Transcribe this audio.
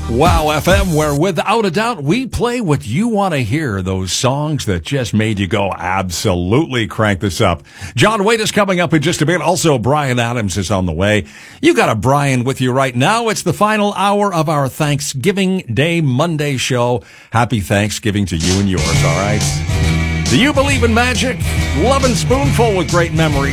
Wow FM, where without a doubt we play what you want to hear, those songs that just made you go, absolutely crank this up. John Wade is coming up in just a bit. Also, Brian Adams is on the way. You got a Brian with you right now. It's the final hour of our Thanksgiving Day Monday show. Happy Thanksgiving to you and yours, all right? Do you believe in magic? Love and Spoonful with great memories.